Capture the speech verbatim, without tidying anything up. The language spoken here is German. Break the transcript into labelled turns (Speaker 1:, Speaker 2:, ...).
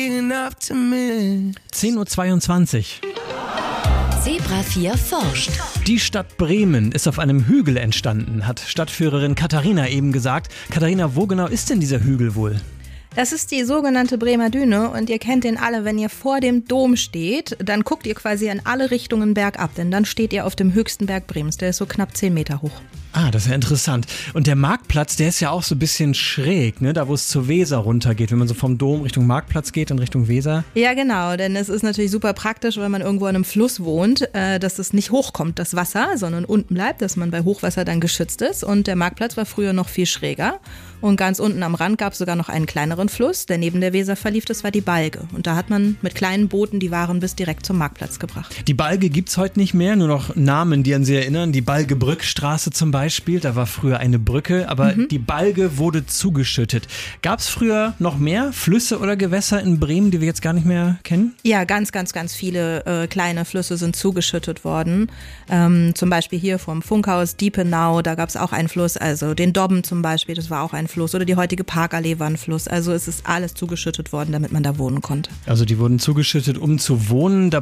Speaker 1: zehn Uhr zweiundzwanzig.
Speaker 2: Zebra vier forscht.
Speaker 1: Die Stadt Bremen ist auf einem Hügel entstanden, hat Stadtführerin Katharina eben gesagt. Katharina, wo genau ist denn dieser Hügel wohl?
Speaker 3: Das ist die sogenannte Bremer Düne und ihr kennt den alle, wenn ihr vor dem Dom steht, dann guckt ihr quasi in alle Richtungen bergab, denn dann steht ihr auf dem höchsten Berg Bremens, der ist so knapp zehn Meter hoch.
Speaker 1: Ah, das ist ja interessant. Und der Marktplatz, der ist ja auch so ein bisschen schräg, ne? Da wo es zur Weser runtergeht, wenn man so vom Dom Richtung Marktplatz geht, in Richtung Weser.
Speaker 3: Ja genau, denn es ist natürlich super praktisch, wenn man irgendwo an einem Fluss wohnt, äh, dass es nicht hochkommt, das Wasser, sondern unten bleibt, dass man bei Hochwasser dann geschützt ist. Und der Marktplatz war früher noch viel schräger. Und ganz unten am Rand gab es sogar noch einen kleineren Fluss, der neben der Weser verlief, das war die Balge. Und da hat man mit kleinen Booten die Waren bis direkt zum Marktplatz gebracht.
Speaker 1: Die Balge gibt's heute nicht mehr, nur noch Namen, die an sie erinnern. Die Balge-Brückstraße zum Beispiel, da war früher eine Brücke, aber mhm. die Balge wurde zugeschüttet. Gab's früher noch mehr Flüsse oder Gewässer in Bremen, die wir jetzt gar nicht mehr kennen?
Speaker 3: Ja, ganz, ganz, ganz viele äh, kleine Flüsse sind zugeschüttet worden. Ähm, zum Beispiel hier vom Funkhaus Diepenau, da gab's auch einen Fluss, also den Dobben zum Beispiel, das war auch ein Fluss, oder die heutige Parkallee war ein Fluss. Also es ist alles zugeschüttet worden, damit man da wohnen konnte.
Speaker 1: Also die wurden zugeschüttet, um zu wohnen.